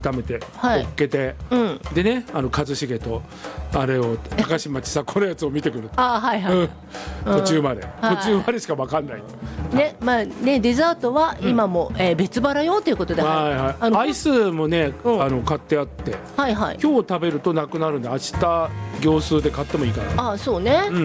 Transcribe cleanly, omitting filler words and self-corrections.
炒めてはい乗っけて、でね一茂とあれを高嶋ちさ子のやつを見てくる、 はいはい、 途中まで、 はい途中までしか分かんない、 ね、まあね、デザートは今も、別腹よということで、 はいはい、アイスもね、買ってあって、 はいはい、 今日食べるとなくなるんで明日行数で買ってもいいかな。 そうね、